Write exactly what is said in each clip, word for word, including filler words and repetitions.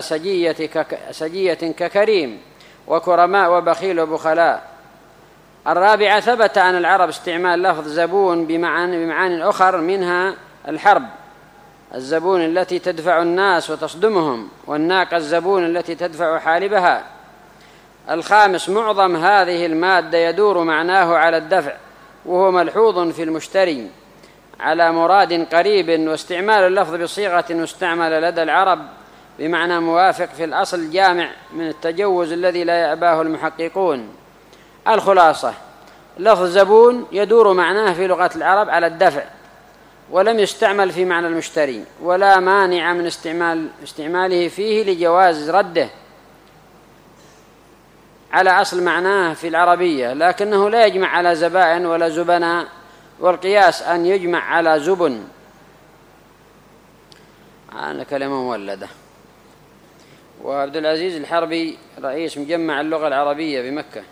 سجية, سجية ككريم وكرماء وبخيل وبخلاء. الرابعة ثبت عن العرب استعمال لفظ زبون بمعاني, بمعاني أخر منها الحرب، الزبون التي تدفع الناس وتصدمهم، والناقة الزبون التي تدفع حالبها. الخامس معظم هذه المادة يدور معناه على الدفع، وهو ملحوظ في المشتري على مراد قريب، واستعمال اللفظ بصيغة مستعملة لدى العرب بمعنى موافق في الأصل جامع من التجوز الذي لا يأباه المحققون. الخلاصة: لفظ زبون يدور معناه في لغة العرب على الدفع، ولم يستعمل في معنى المشتري، ولا مانع من استعمال استعماله فيه لجواز رده على أصل معناه في العربية، لكنه لا يجمع على زبائن ولا زبناء، والقياس أن يجمع على زبن. أنا كلمة مولدة. وعبد العزيز الحربي رئيس مجمع اللغة العربية بمكة،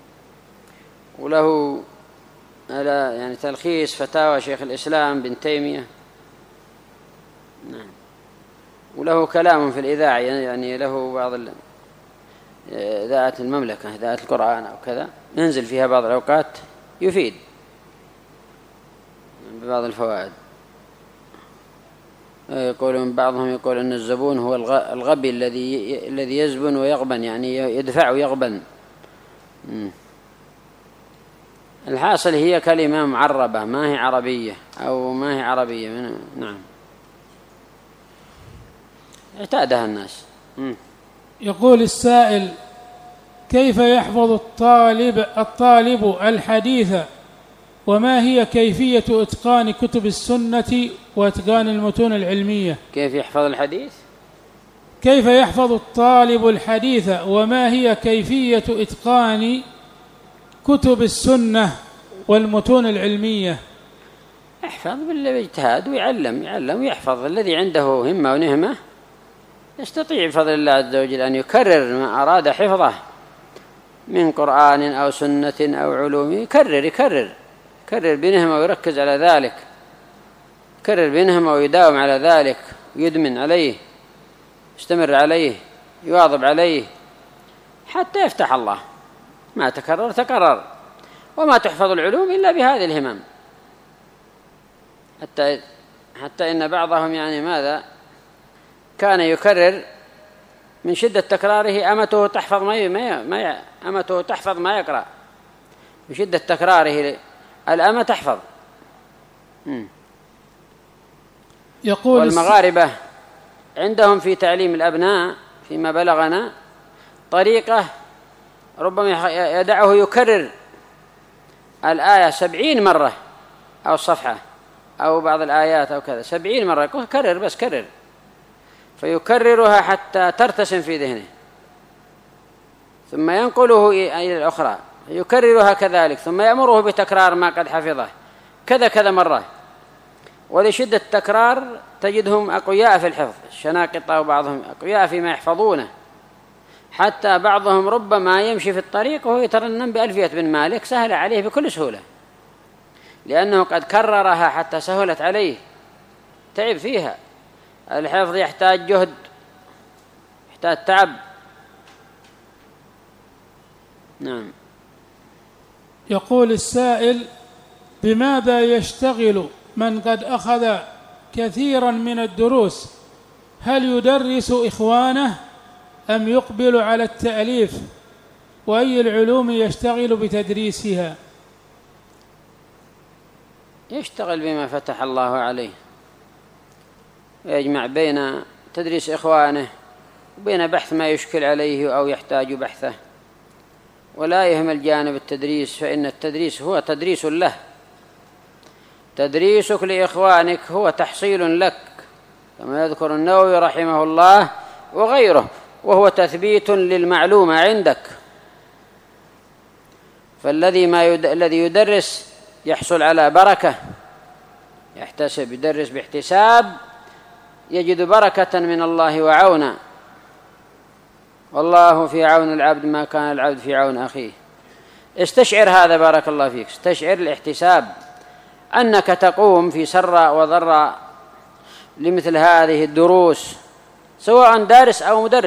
وله يعني تلخيص فتاوى شيخ الإسلام بن تيمية، نعم، وله كلام في الإذاعة، يعني له بعض إذاعة المملكة، إذاعة القرآن أو كذا، ينزل فيها بعض الأوقات يفيد ببعض الفوائد. يقولون بعضهم يقول أن الزبون هو الغبي الذي الذي يزبن ويغبن، يعني يدفع ويغبن. الحاصل هي كلمة معربة، ما هي عربية أو ما هي عربية من... نعم، اعتادها الناس. م. يقول السائل: كيف يحفظ الطالب الطالب الحديث، وما هي كيفية إتقان كتب السنة وإتقان المتون العلمية؟ كيف يحفظ الحديث؟ كيف يحفظ الطالب الحديث، وما هي كيفية إتقان كتب السنة والمتون العلمية؟ يحفظ بالاجتهاد ويعلم يعلم ويحفظ. الذي عنده همة ونهمة يستطيع بفضل الله عز وجل أن يكرر ما أراد حفظه من قرآن أو سنة أو علوم، يكرر يكرر يكرر بنهمة ويركز على ذلك، يكرر بنهمة ويداوم على ذلك ويدمن عليه، يستمر عليه، يواظب عليه حتى يفتح الله. ما تكرر تكرر، وما تحفظ العلوم إلا بهذه الهمم. حتى حتى إن بعضهم يعني ماذا كان يكرر من شدة تكراره أمته تحفظ ما ما ما أمته تحفظ ما يقرأ، من شدة تكراره الأمة تحفظ. يقول والمغاربة عندهم في تعليم الأبناء فيما بلغنا طريقة ربما يدعه يكرر الآية سبعين مرة أو الصفحة أو بعض الآيات أو كذا سبعين مرة، كرر بس كرر، فيكررها حتى ترتسم في ذهنه، ثم ينقله إلى الأخرى يكررها كذلك، ثم يأمره بتكرار ما قد حفظه كذا كذا مرة. ولشدة التكرار تجدهم أقوياء في الحفظ، الشناقطة وبعضهم أقوياء فيما يحفظونه، حتى بعضهم ربما يمشي في الطريق وهو يترنم بألفية بن مالك سهل عليه بكل سهولة، لأنه قد كررها حتى سهلت عليه، تعب فيها. الحفظ يحتاج جهد، يحتاج تعب. نعم. يقول السائل: بماذا يشتغل من قد أخذ كثيرا من الدروس؟ هل يدرس إخوانه أم يقبل على التأليف؟ وأي العلوم يشتغل بتدريسها؟ يشتغل بما فتح الله عليه، يجمع بين تدريس إخوانه وبين بحث ما يشكل عليه أو يحتاج بحثه، ولا يهمل جانب التدريس، فإن التدريس هو تدريس له. تدريسك لإخوانك هو تحصيل لك، كما يذكر النووي رحمه الله وغيره، وهو تثبيت للمعلومة عندك. فالذي ما يد... الذي يدرس يحصل على بركة، يحتسب يدرس باحتساب يجد بركة من الله وعونا، والله في عون العبد ما كان العبد في عون أخيه. استشعر هذا بارك الله فيك، استشعر الاحتساب، أنك تقوم في سراء وضراء لمثل هذه الدروس، سواء دارس أو مدرس.